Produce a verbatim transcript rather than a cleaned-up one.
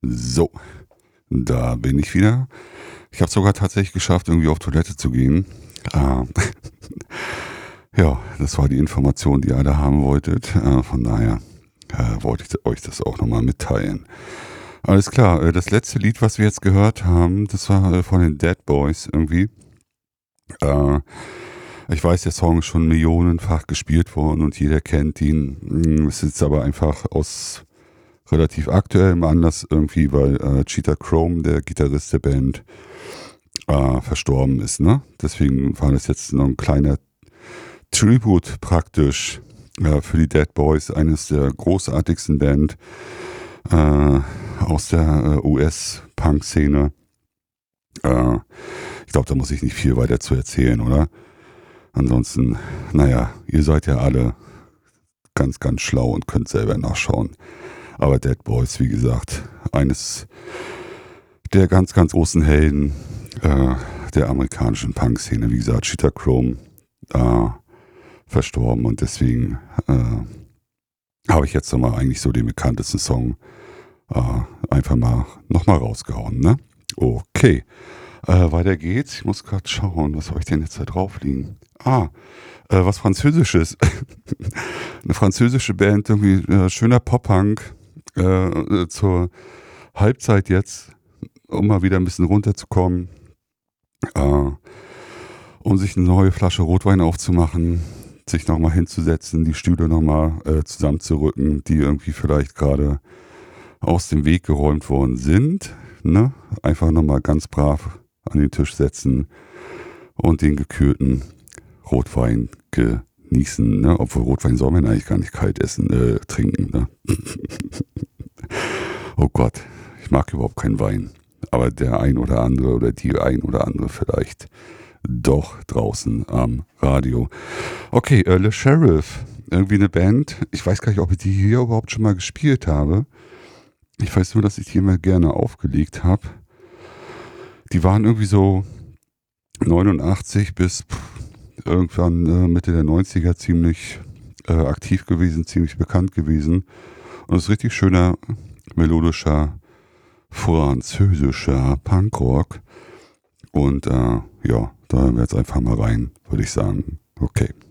So, da bin ich wieder. Ich habe sogar tatsächlich geschafft, irgendwie auf Toilette zu gehen. Äh, ja, das war die Information, die ihr alle haben wolltet. Äh, von daher äh, wollte ich euch das auch nochmal mitteilen. Alles klar, äh, das letzte Lied, was wir jetzt gehört haben, das war äh, von den Dead Boys irgendwie. Äh, ich weiß, der Song ist schon millionenfach gespielt worden und jeder kennt ihn. Es ist aber einfach aus relativ aktuellem Anlass irgendwie, weil äh, Cheetah Chrome, der Gitarrist der Band, äh, verstorben ist. Ne? Deswegen war das jetzt noch ein kleiner Tribute praktisch äh, für die Dead Boys, eines der großartigsten Band äh, aus der äh, U S-Punk-Szene. Äh, ich glaube, da muss ich nicht viel weiter zu erzählen, oder? Ansonsten, naja, ihr seid ja alle ganz, ganz schlau und könnt selber nachschauen. Aber Dead Boys, wie gesagt, eines der ganz, ganz großen Helden äh, der amerikanischen Punk-Szene. Wie gesagt, Cheetah Chrome äh, verstorben und deswegen äh, habe ich jetzt nochmal eigentlich so den bekanntesten Song äh, einfach mal nochmal rausgehauen. Ne? Okay, äh, weiter geht's. Ich muss gerade schauen, was habe ich denn jetzt da drauf liegen? Ah, äh, was Französisches. Eine französische Band, irgendwie äh, schöner Pop-Punk. Äh, zur Halbzeit jetzt, um mal wieder ein bisschen runterzukommen, äh, um sich eine neue Flasche Rotwein aufzumachen, sich nochmal hinzusetzen, die Stühle nochmal äh, zusammenzurücken, die irgendwie vielleicht gerade aus dem Weg geräumt worden sind. Ne? Einfach nochmal ganz brav an den Tisch setzen und den gekühlten Rotwein genießen. Ne? Obwohl Rotwein soll man eigentlich gar nicht kalt essen, äh, trinken. Ne? Oh Gott, ich mag überhaupt keinen Wein. Aber der ein oder andere oder die ein oder andere vielleicht doch draußen am Radio. Okay, äh, Le Sheriff, irgendwie eine Band. Ich weiß gar nicht, ob ich die hier überhaupt schon mal gespielt habe. Ich weiß nur, dass ich die immer gerne aufgelegt habe. Die waren irgendwie so neunundachtzig bis pff, irgendwann äh, Mitte der neunziger ziemlich äh, aktiv gewesen, ziemlich bekannt gewesen. Und es ist richtig schöner, melodischer, französischer Punkrock. Und äh, ja, da hören wir jetzt einfach mal rein, würde ich sagen. Okay.